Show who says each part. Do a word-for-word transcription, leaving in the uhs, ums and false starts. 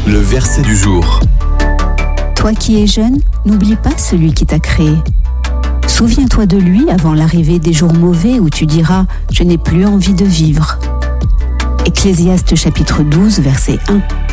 Speaker 1: Le verset du jour.
Speaker 2: Toi qui es jeune, n'oublie pas celui qui t'a créé. Souviens-toi de lui avant l'arrivée des jours mauvais où tu diras « Je n'ai plus envie de vivre ». Ecclésiaste chapitre douze, verset un.